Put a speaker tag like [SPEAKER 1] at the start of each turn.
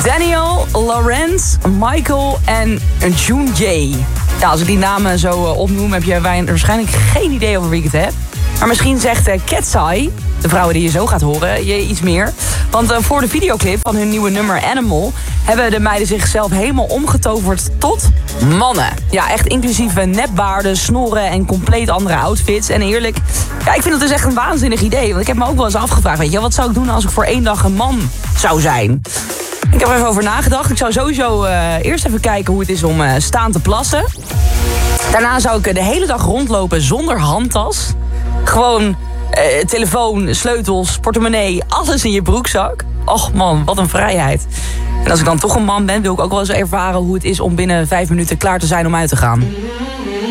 [SPEAKER 1] Daniel, Laurent, Michael en June J. Ja, als ik die namen zo opnoem, heb je waarschijnlijk geen idee over wie ik het heb. Maar misschien zegt Cat's de vrouwen die je zo gaat horen, je iets meer. Want voor de videoclip van hun nieuwe nummer Animal hebben de meiden zichzelf helemaal omgetoverd tot mannen. Ja, echt inclusief nepbaarden, snorren en compleet andere outfits. En eerlijk, ja, ik vind het dus echt een waanzinnig idee. Want ik heb me ook wel eens afgevraagd, weet je, wat zou ik doen als ik voor 1 dag een man zou zijn? Ik heb er even over nagedacht. Ik zou sowieso eerst even kijken hoe het is om staan te plassen. Daarna zou ik de hele dag rondlopen zonder handtas. Gewoon telefoon, sleutels, portemonnee, alles in je broekzak. Och man, wat een vrijheid. En als ik dan toch een man ben, wil ik ook wel eens ervaren hoe het is om binnen 5 minuten klaar te zijn om uit te gaan.